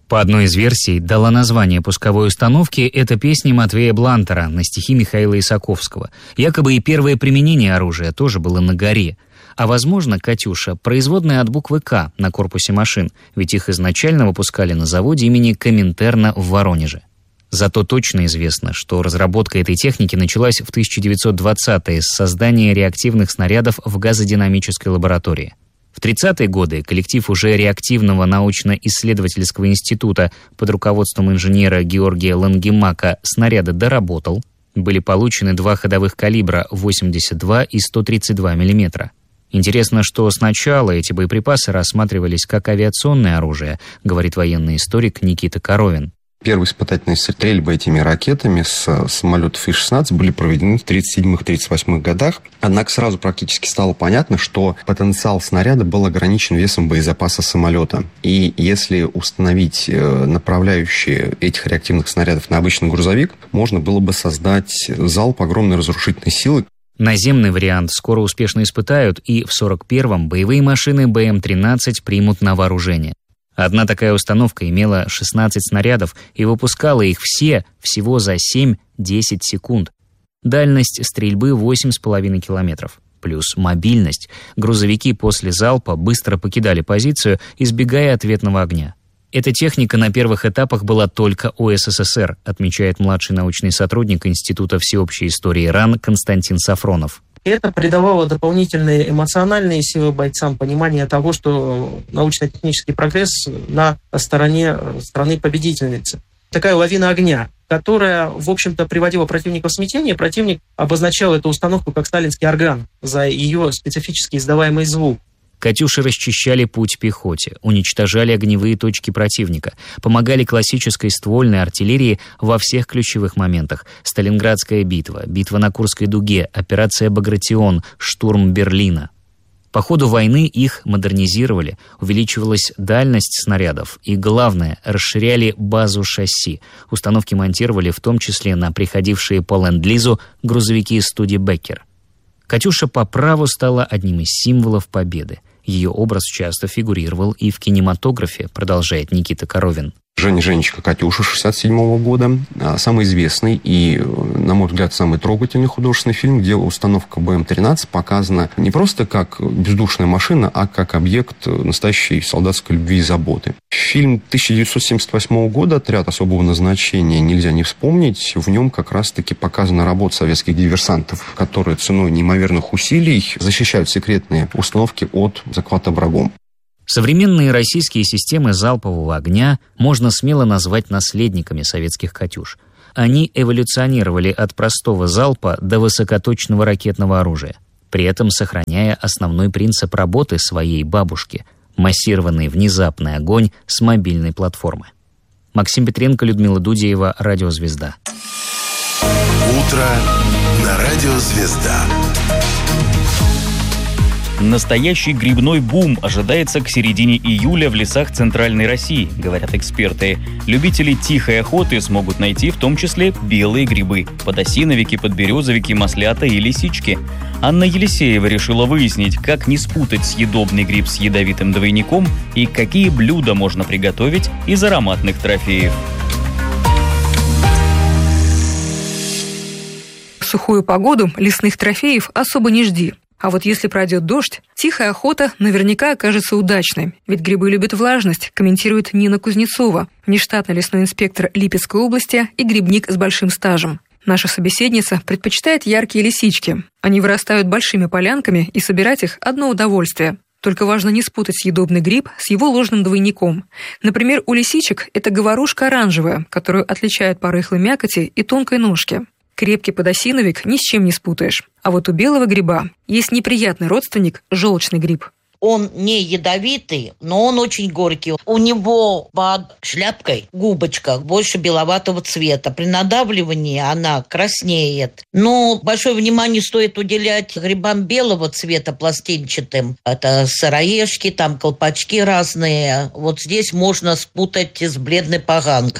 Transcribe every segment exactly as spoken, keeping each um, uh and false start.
По одной из версий, дала название пусковой установке эта песня Матвея Блантера на стихи Михаила Исаковского. Якобы и первое применение оружия тоже было на горе. А возможно, «Катюша» — производная от буквы «К» на корпусе машин, ведь их изначально выпускали на заводе имени Коминтерна в Воронеже. Зато точно известно, что разработка этой техники началась в тысяча девятьсот двадцатые с создания реактивных снарядов в газодинамической лаборатории. В тридцатые годы коллектив уже реактивного научно-исследовательского института под руководством инженера Георгия Лангемака снаряды доработал. Были получены два ходовых калибра восемьдесят два и сто тридцать два миллиметра. Интересно, что сначала эти боеприпасы рассматривались как авиационное оружие, говорит военный историк Никита Коровин. Первые испытательные стрельбы этими ракетами с самолетов И шестнадцать были проведены в тридцать седьмых — тридцать восьмых годах. Однако сразу практически стало понятно, что потенциал снаряда был ограничен весом боезапаса самолета. И если установить направляющие этих реактивных снарядов на обычный грузовик, можно было бы создать залп огромной разрушительной силы. Наземный вариант скоро успешно испытают, и в сорок первом боевые машины Бэ Эм тринадцать примут на вооружение. Одна такая установка имела шестнадцать снарядов и выпускала их все всего за семь-десять секунд. Дальность стрельбы восемь с половиной километров. Плюс мобильность. Грузовики после залпа быстро покидали позицию, избегая ответного огня. Эта техника на первых этапах была только у Эс Эс Эс Эр, отмечает младший научный сотрудник Института всеобщей истории РАН Константин Сафронов. Это придавало дополнительные эмоциональные силы бойцам, понимание того, что научно-технический прогресс на стороне страны-победительницы. Такая лавина огня, которая, в общем-то, приводила противника в смятение. Противник обозначал эту установку как сталинский орган за ее специфически издаваемый звук. «Катюши» расчищали путь пехоте, уничтожали огневые точки противника, помогали классической ствольной артиллерии во всех ключевых моментах. Сталинградская битва, битва на Курской дуге, операция «Багратион», штурм Берлина. По ходу войны их модернизировали, увеличивалась дальность снарядов и, главное, расширяли базу шасси. Установки монтировали в том числе на приходившие по ленд-лизу грузовики «Студебеккер». «Катюша» по праву стала одним из символов победы. Ее образ часто фигурировал и в кинематографе, продолжает Никита Коровин. «Женя Женечка Катюша» шестьдесят седьмого года. Самый известный и, на мой взгляд, самый трогательный художественный фильм, где установка Бэ Эм тринадцать показана не просто как бездушная машина, а как объект настоящей солдатской любви и заботы. Фильм тысяча девятьсот семьдесят восьмого года «Отряд особого назначения» нельзя не вспомнить. В нем как раз-таки показана работа советских диверсантов, которые ценой неимоверных усилий защищают секретные установки от захвата врагом. Современные российские системы залпового огня можно смело назвать наследниками советских «Катюш». Они эволюционировали от простого залпа до высокоточного ракетного оружия, при этом сохраняя основной принцип работы своей бабушки – массированный внезапный огонь с мобильной платформы. Максим Петренко, Людмила Дудеева, Радио «Звезда». Утро на Радио «Звезда». Настоящий грибной бум ожидается к середине июля в лесах Центральной России, говорят эксперты. Любители тихой охоты смогут найти в том числе белые грибы – подосиновики, подберезовики, маслята и лисички. Анна Елисеева решила выяснить, как не спутать съедобный гриб с ядовитым двойником и какие блюда можно приготовить из ароматных трофеев. В сухую погоду лесных трофеев особо не жди. А вот если пройдет дождь, тихая охота наверняка окажется удачной. Ведь грибы любят влажность, комментирует Нина Кузнецова, внештатный лесной инспектор Липецкой области и грибник с большим стажем. Наша собеседница предпочитает яркие лисички. Они вырастают большими полянками, и собирать их – одно удовольствие. Только важно не спутать съедобный гриб с его ложным двойником. Например, у лисичек это говорушка оранжевая, которую отличают по рыхлой мякоти и тонкой ножке. Крепкий подосиновик ни с чем не спутаешь. А вот у белого гриба есть неприятный родственник – желчный гриб. Он не ядовитый, но он очень горький. У него под шляпкой губочка больше беловатого цвета. При надавливании она краснеет. Но большое внимание стоит уделять грибам белого цвета, пластинчатым. Это сыроежки, там колпачки разные. Вот здесь можно спутать с бледной поганкой.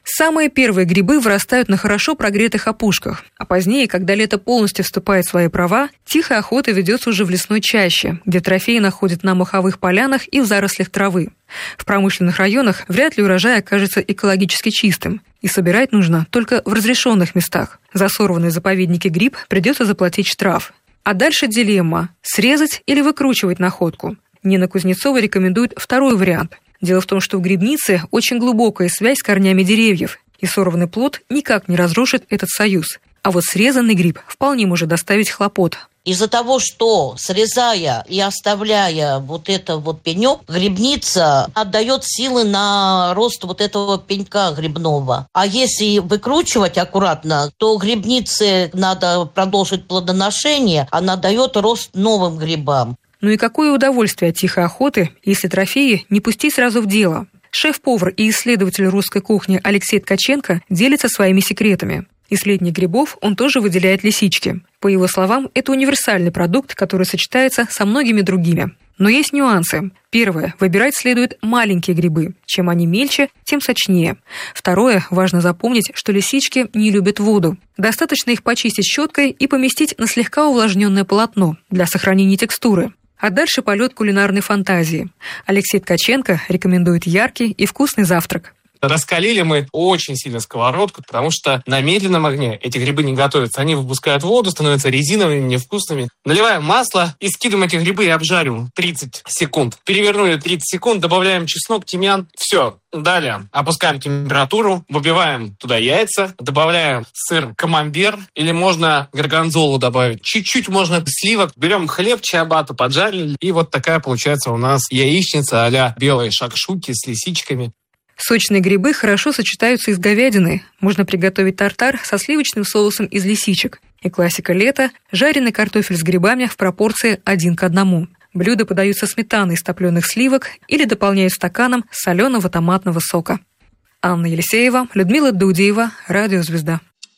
Самые первые грибы вырастают на хорошо прогретых опушках, а позднее, когда лето полностью вступает в свои права, тихая охота ведется уже в лесной чаще, где трофеи находят на моховых полянах и в зарослях травы. В промышленных районах вряд ли урожай окажется экологически чистым, и собирать нужно только в разрешенных местах. За сорванный в заповеднике гриб придется заплатить штраф. А дальше дилемма – срезать или выкручивать находку. Нина Кузнецова рекомендует второй вариант. Дело в том, что в грибнице очень глубокая связь с корнями деревьев, и сорванный плод никак не разрушит этот союз. А вот срезанный гриб вполне может доставить хлопот. Из-за того, что срезая и оставляя вот это вот пенек, грибница отдает силы на рост вот этого пенька грибного. А если выкручивать аккуратно, то грибнице надо продолжить плодоношение, она дает рост новым грибам. Ну и какое удовольствие от тихой охоты, если трофеи не пустить сразу в дело. Шеф-повар и исследователь русской кухни Алексей Ткаченко делится своими секретами. Из летних грибов он тоже выделяет лисички. По его словам, это универсальный продукт, который сочетается со многими другими. Но есть нюансы. Первое. Выбирать следует маленькие грибы. Чем они мельче, тем сочнее. Второе. Важно запомнить, что лисички не любят воду. Достаточно их почистить щеткой и поместить на слегка увлажненное полотно для сохранения текстуры. А дальше полет кулинарной фантазии. Алексей Ткаченко рекомендует яркий и вкусный завтрак. Раскалили мы очень сильно сковородку, потому что на медленном огне эти грибы не готовятся. Они выпускают воду, становятся резиновыми, невкусными. Наливаем масло и скидываем эти грибы и обжариваем тридцать секунд. Перевернули тридцать секунд, добавляем чеснок, тимьян. Все. Далее опускаем температуру, выбиваем туда яйца, добавляем сыр камамбер или можно горгонзолу добавить. Чуть-чуть можно сливок. Берем хлеб, чиабатта, поджарили. И вот такая получается у нас яичница а-ля белые шакшуки с лисичками. Сочные грибы хорошо сочетаются и с говядиной. Можно приготовить тартар со сливочным соусом из лисичек. И классика лета – жареный картофель с грибами в пропорции один к одному. Блюда подаются сметаной из топленых сливок или дополняют стаканом соленого томатного сока. Анна Елисеева, Людмила Дудеева, Радио Звезда.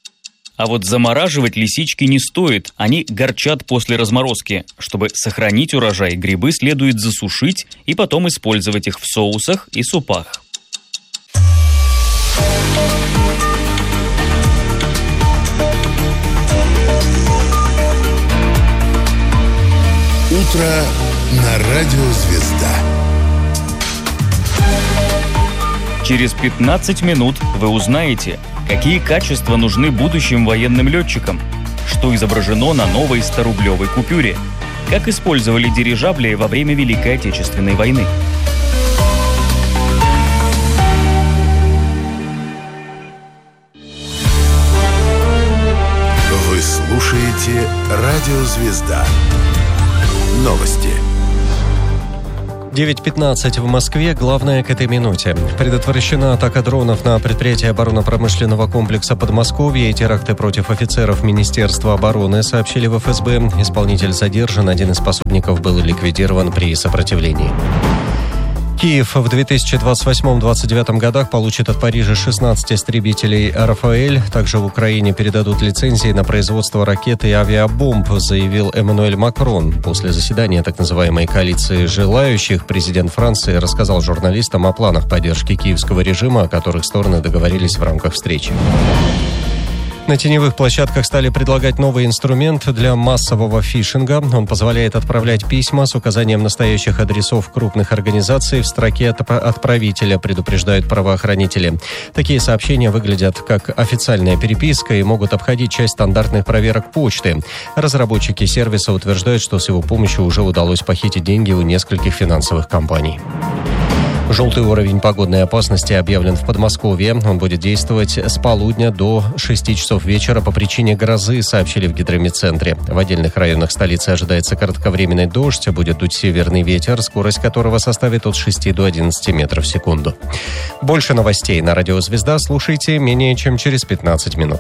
А вот замораживать лисички не стоит, они горчат после разморозки. Чтобы сохранить урожай, грибы следует засушить и потом использовать их в соусах и супах. Утро на Радио Звезда. Через пятнадцать минут вы узнаете, какие качества нужны будущим военным летчикам, что изображено на новой сторублевой купюре, как использовали дирижабли во время Великой Отечественной войны. Вы слушаете Радио Звезда. Новости. девять пятнадцать в Москве. Главное к этой минуте. Предотвращена атака дронов на предприятие оборонно-промышленного комплекса Подмосковья и теракты против офицеров Министерства обороны, сообщили в эф эс бэ. Исполнитель задержан, один из пособников был ликвидирован при сопротивлении. Киев в две тысячи двадцать восьмом — двадцать девятом годах получит от Парижа шестнадцать истребителей «Рафаэль». Также в Украине передадут лицензии на производство ракет и авиабомб, заявил Эммануэль Макрон. После заседания так называемой коалиции желающих президент Франции рассказал журналистам о планах поддержки киевского режима, о которых стороны договорились в рамках встречи. На теневых площадках стали предлагать новый инструмент для массового фишинга. Он позволяет отправлять письма с указанием настоящих адресов крупных организаций в строке от отправителя, предупреждают правоохранители. Такие сообщения выглядят как официальная переписка и могут обходить часть стандартных проверок почты. Разработчики сервиса утверждают, что с его помощью уже удалось похитить деньги у нескольких финансовых компаний. Желтый уровень погодной опасности объявлен в Подмосковье. Он будет действовать с полудня до шести часов вечера по причине грозы, сообщили в гидрометцентре. В отдельных районах столицы ожидается кратковременный дождь, будет дуть северный ветер, скорость которого составит от шести до одиннадцати метров в секунду. Больше новостей на Радио Звезда слушайте менее чем через пятнадцать минут.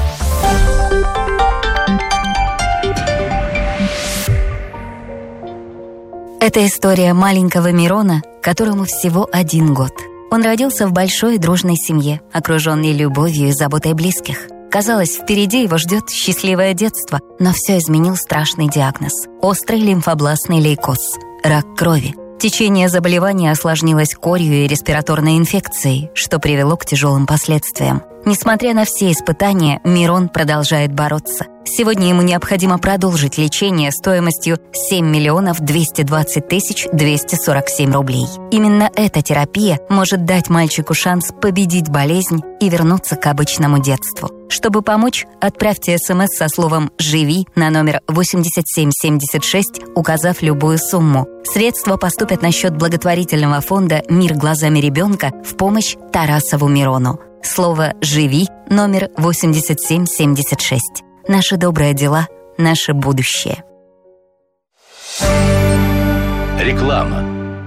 Это история маленького Мирона, которому всего один год. Он родился в большой и дружной семье, окруженный любовью и заботой близких. Казалось, впереди его ждет счастливое детство, но все изменил страшный диагноз – острый лимфобластный лейкоз – рак крови. Течение заболевания осложнилось корью и респираторной инфекцией, что привело к тяжелым последствиям. Несмотря на все испытания, Мирон продолжает бороться. Сегодня ему необходимо продолжить лечение стоимостью семь миллионов двести двадцать тысяч двести сорок семь рублей. Именно эта терапия может дать мальчику шанс победить болезнь и вернуться к обычному детству. Чтобы помочь, отправьте смс со словом «Живи» на номер восемьдесят семь семьдесят шесть, указав любую сумму. Средства поступят на счет благотворительного фонда «Мир глазами ребенка» в помощь Тарасову Мирону. Слово «Живи» номер восемьдесят семь семьдесят шесть. Наши добрые дела, наше будущее. Реклама.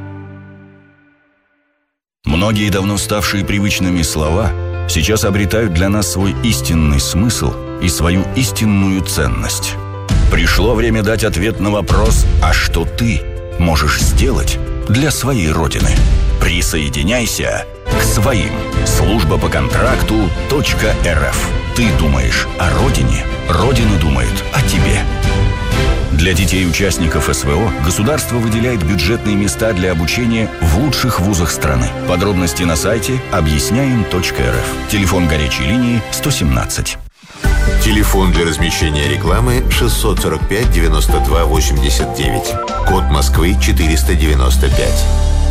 Многие давно ставшие привычными слова сейчас обретают для нас свой истинный смысл и свою истинную ценность. Пришло время дать ответ на вопрос: а что ты можешь сделать для своей Родины? Присоединяйся к своим. Служба по контракту .рф. Ты думаешь о Родине, Родина думает о тебе. Для детей участников СВО государство выделяет бюджетные места для обучения в лучших вузах страны. Подробности на сайте объясняем точка эр эф. Телефон горячей линии сто семнадцать. Телефон для размещения рекламы шестьсот сорок пять девяносто два восемьдесят девять. Код Москвы четыреста девяносто пять.